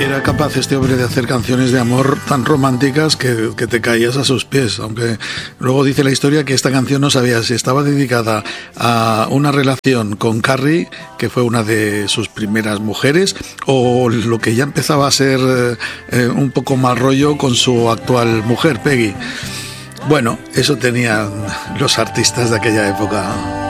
Era capaz este hombre de hacer canciones de amor tan románticas que te caías a sus pies, aunque luego dice la historia que esta canción no sabía si estaba dedicada a una relación con Carrie, que fue una de sus primeras mujeres, o lo que ya empezaba a ser un poco mal rollo con su actual mujer, Peggy. Bueno, eso tenían los artistas de aquella época.